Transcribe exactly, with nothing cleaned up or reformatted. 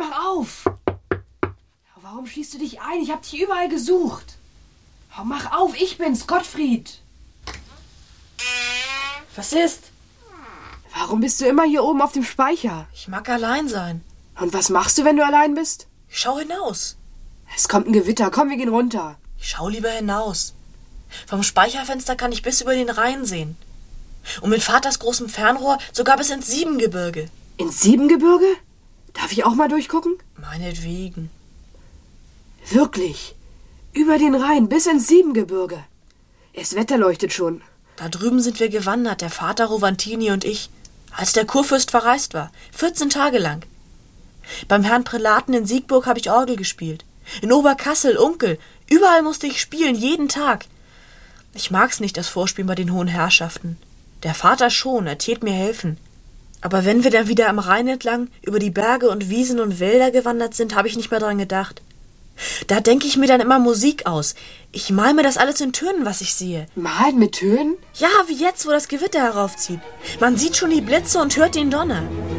mach auf! Warum schließt du dich ein? Ich hab dich überall gesucht. Oh, mach auf, ich bin's, Gottfried. Was ist? Warum bist du immer hier oben auf dem Speicher? Ich mag allein sein. Und was machst du, wenn du allein bist? Ich schau hinaus. Es kommt ein Gewitter, komm, wir gehen runter. Ich schau lieber hinaus. Vom Speicherfenster kann ich bis über den Rhein sehen. Und mit Vaters großem Fernrohr sogar bis ins Siebengebirge. Ins Siebengebirge? Darf ich auch mal durchgucken? Meinetwegen. Wirklich? Über den Rhein bis ins Siebengebirge. Das Wetter leuchtet schon. Da drüben sind wir gewandert, der Vater Rovantini und ich, als der Kurfürst verreist war. vierzehn Tage lang. Beim Herrn Prälaten in Siegburg habe ich Orgel gespielt. In Oberkassel, Unkel. Überall musste ich spielen, jeden Tag. Ich mag's nicht, das Vorspielen bei den hohen Herrschaften. Der Vater schon, er tät mir helfen. Aber wenn wir dann wieder am Rhein entlang über die Berge und Wiesen und Wälder gewandert sind, habe ich nicht mehr dran gedacht. Da denke ich mir dann immer Musik aus. Ich mal mir das alles in Tönen, was ich sehe. Malen mit Tönen? Ja, wie jetzt, wo das Gewitter heraufzieht. Man sieht schon die Blitze und hört den Donner.